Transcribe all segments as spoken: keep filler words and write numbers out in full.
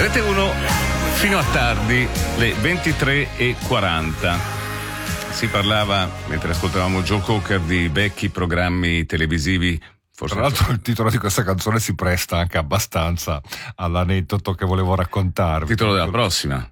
Rete uno fino a tardi, le ventitré e quaranta. Si parlava, mentre ascoltavamo Joe Cocker, di vecchi programmi televisivi. Forse Tra l'altro il titolo di questa canzone si presta anche abbastanza all'aneddoto che volevo raccontarvi. Il titolo della prossima,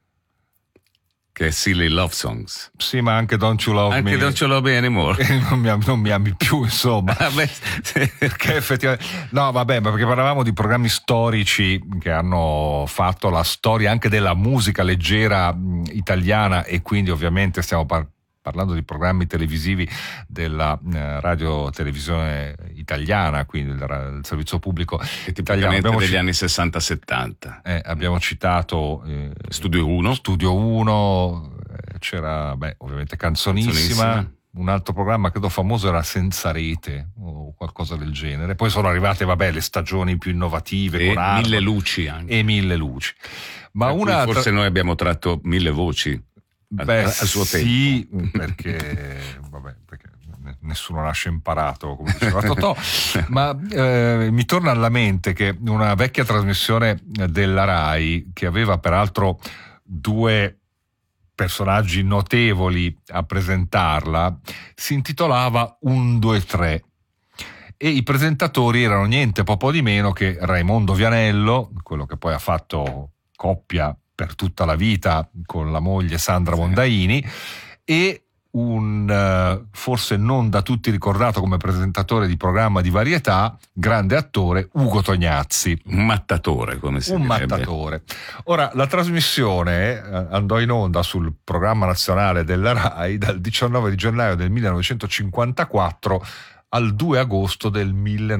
che è Silly Love Songs. Sì, ma anche Don't You Love anche Me. Anche Don't You Love Me Anymore. non, mi, non mi ami più, insomma. Perché effettivamente... No, vabbè, ma perché parlavamo di programmi storici che hanno fatto la storia anche della musica leggera mh, italiana, e quindi ovviamente stiamo par- parlando di programmi televisivi della eh, radio televisione italiana, quindi il, il servizio pubblico italiano. Abbiamo degli c- anni sessanta settanta. Eh, abbiamo citato eh, Studio uno. Studio uno, eh, c'era beh, ovviamente Canzonissima. Canzonissima. Un altro programma credo famoso era Senza Rete o qualcosa del genere. Poi sono arrivate vabbè le stagioni più innovative e con Arma, Mille Luci anche. E Mille Luci. Ma una forse tra... noi abbiamo tratto Mille Voci. Beh, al, al suo sì, tempo. perché, vabbè, perché nessuno nasce imparato, come diceva Totò. Ma eh, mi torna alla mente che una vecchia trasmissione della Rai, che aveva peraltro due personaggi notevoli a presentarla, si intitolava Un, due, tre. E i presentatori erano niente poco di meno che Raimondo Vianello, quello che poi ha fatto coppia per tutta la vita con la moglie Sandra Mondaini, e un uh, forse non da tutti ricordato come presentatore di programma di varietà, grande attore, Ugo Tognazzi. Un mattatore, come si un direbbe. mattatore. Ora, la trasmissione eh, andò in onda sul programma nazionale della Rai dal diciannove di gennaio del millenovecentocinquantaquattro al due agosto del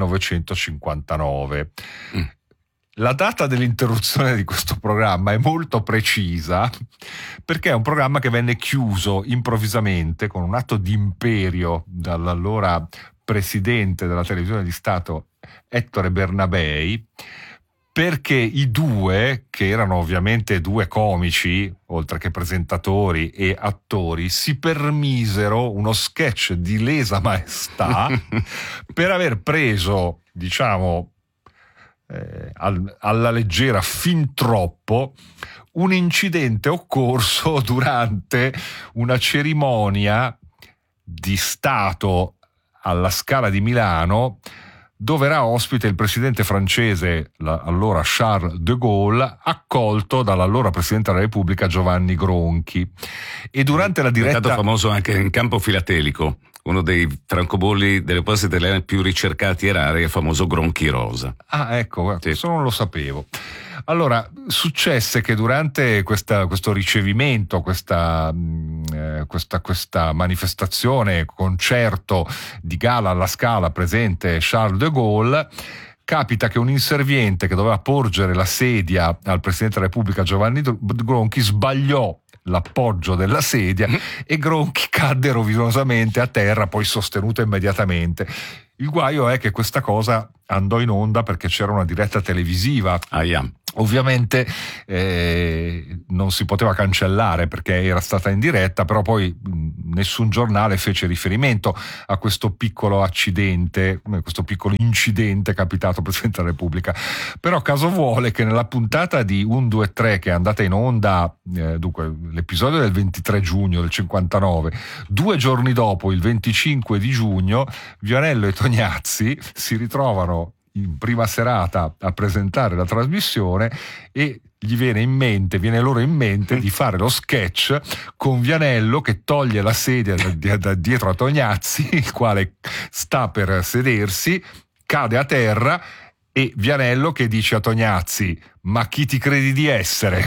millenovecentocinquantanove. Mm. La data dell'interruzione di questo programma è molto precisa, perché è un programma che venne chiuso improvvisamente con un atto di imperio dall'allora presidente della televisione di Stato Ettore Bernabei, perché i due, che erano ovviamente due comici, oltre che presentatori e attori, si permisero uno sketch di lesa maestà per aver preso, diciamo, Eh, al, alla leggera fin troppo un incidente occorso durante una cerimonia di Stato alla Scala di Milano, dove era ospite il presidente francese, la, allora Charles de Gaulle, accolto dall'allora presidente della Repubblica Giovanni Gronchi. E durante la diretta... È stato famoso anche in campo filatelico. Uno dei francobolli delle poste italiane più ricercati e rari è il famoso Gronchi Rosa. Ah, ecco, sì. Questo non lo sapevo. Allora, successe che durante questa, questo ricevimento, questa, eh, questa, questa manifestazione, concerto di gala alla Scala presente Charles de Gaulle, capita che un inserviente che doveva porgere la sedia al Presidente della Repubblica Giovanni Gronchi sbagliò l'appoggio della sedia e Gronchi cadde rovinosamente a terra, poi sostenuto immediatamente. Il guaio è che questa cosa andò in onda perché c'era una diretta televisiva. Ah, yeah. Ovviamente eh, non si poteva cancellare perché era stata in diretta, però poi mh, nessun giornale fece riferimento a questo piccolo accidente, questo piccolo incidente capitato al Presidente della Repubblica. Però caso vuole che nella puntata di Un, due, tre che è andata in onda, eh, dunque l'episodio del ventitré giugno del cinquantanove, due giorni dopo, il venticinque di giugno, Vianello e Tognazzi si ritrovano in prima serata a presentare la trasmissione e gli viene in mente, viene loro in mente di fare lo sketch con Vianello che toglie la sedia da, da dietro a Tognazzi, il quale sta per sedersi, cade a terra, e Vianello che dice a Tognazzi: ma chi ti credi di essere?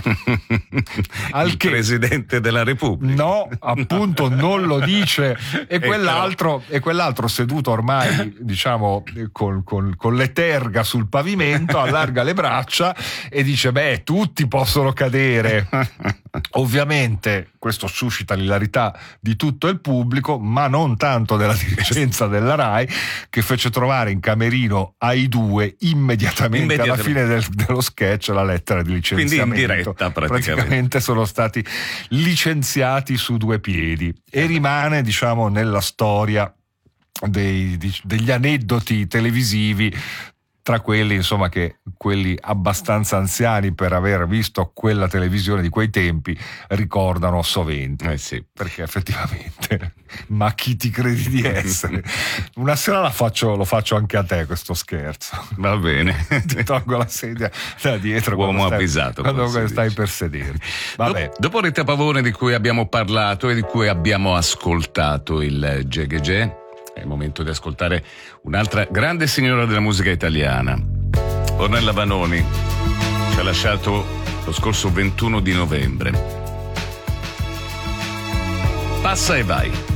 Al il che, Presidente della Repubblica. No, appunto non lo dice, e quell'altro, e quell'altro seduto ormai, diciamo, con, con, con le terga sul pavimento, allarga le braccia e dice: beh, tutti possono cadere. Ovviamente questo suscita l'ilarità di tutto il pubblico, ma non tanto della dirigenza della Rai, che fece trovare in camerino ai due immediatamente, immediatamente. alla fine del, dello sketch la lettera di licenziamento. Quindi in diretta praticamente. praticamente sono stati licenziati su due piedi, e rimane, diciamo, nella storia dei, di, degli aneddoti televisivi tra quelli insomma che quelli abbastanza anziani per aver visto quella televisione di quei tempi ricordano sovente. Eh sì. Perché effettivamente, ma chi ti credi di essere? Una sera la faccio, lo faccio anche a te questo scherzo. Va bene. Ti tolgo la sedia da dietro. Uomo quando stai, avvisato. Quando stai dice. per sedere. Vabbè. Do- dopo Rita Pavone, di cui abbiamo parlato e di cui abbiamo ascoltato il Gegegè, è il momento di ascoltare un'altra grande signora della musica italiana. Ornella Vanoni ci ha lasciato lo scorso ventuno di novembre. Passa e vai.